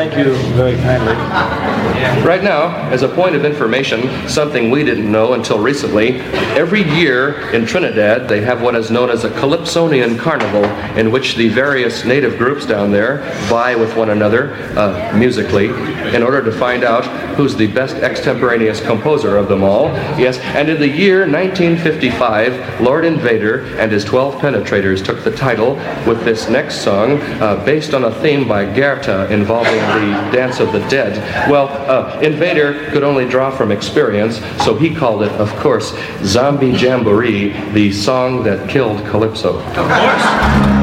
thank you very kindly. Right now, as a point of information, something we didn't know until recently, every year in Trinidad they have what is known as a Calypsonian Carnival, in which the various native groups down there vie with one another musically in order to find out who's the best extemporaneous composer of them all. Yes, and in the year 1955, Lord Invader and his 12 Penetrators took the title with this next song based on a theme by Goethe involving the Dance of the Dead. Well, Invader could only draw from experience, so he called it, of course, Zombie Jamboree, the song that killed Calypso. Of course.